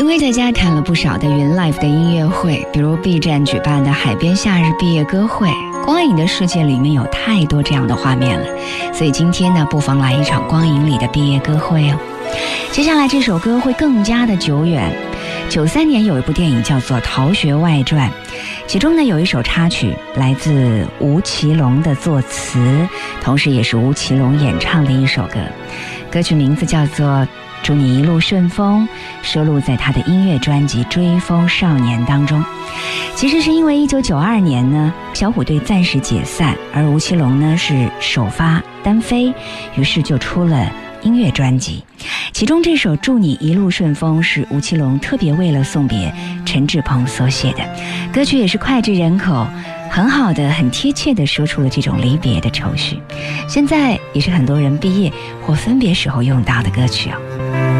因为在家谈了不少的云 live 的音乐会，比如 B 站举办的海边夏日毕业歌会，光影的世界里面有太多这样的画面了，所以今天呢，不妨来一场光影里的毕业歌会哦。接下来这首歌会更加的久远，93年有一部电影叫做《逃学外传》，其中呢有一首插曲来自吴奇隆的作词，同时也是吴奇隆演唱的一首歌，歌曲名字叫做祝你一路顺风，收录在他的音乐专辑《追风少年》当中。其实是因为1992年呢，小虎队暂时解散，而吴奇隆呢是首发单飞，于是就出了音乐专辑。其中这首《祝你一路顺风》是吴奇隆特别为了送别陈志朋所写的，歌曲也是脍炙人口，很好的很贴切的说出了这种离别的愁绪，现在也是很多人毕业或分别时候用到的歌曲哦。